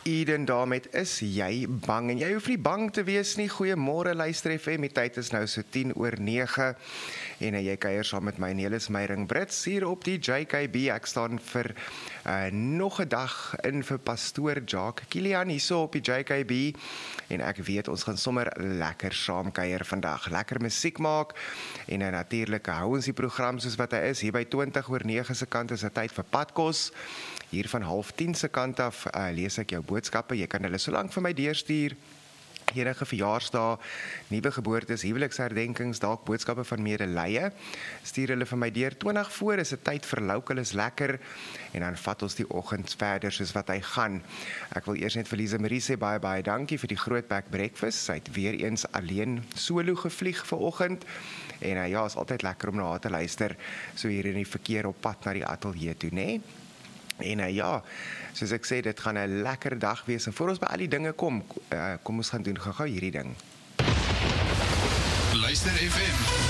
Eden daarmet is jy bang en jy hoef nie bang te wees nie. Goeiemôre luister FM, die tyd is nou so 10:09 en jy kuier saam met my Nelis Meyring Brits hier op die JKB. Ek staan vir nog 'n dag in vir pastoor Jacques Kilian hierso op die JKB en ek weet ons gaan sommer lekker saam kuier vandag. Lekker musiek maak en natuurlik hou ons die program soos wat hy is. Hier by 20:09 se kant is dit tyd vir padkos. Hier van 9:30 se kant af lees ek jou boodskappe. Jy kan hulle solank vir my deurstuur. Enige verjaarsdae, nuwe geboortes, huweliksherdenkings, dalk boodskappe van medelee. Stuur hulle vir my deur. 20 voor is 'n tyd vir local is lekker en dan vat ons die oggend verder soos wat hy gaan. Ek wil eers net vir Lise Marie sê baie dankie vir die groot back breakfast. Sy het weer eens alleen solo gevlieg vanoggend. En ja, is altyd lekker om na haar te luister so hier in die verkeer op pad na die ateljee toe, né? En ja, soos ek sê, dit gaan 'n lekker dag wees. En voor ons by al die dinge kom ons gaan doen gou hierdie ding. Luister FM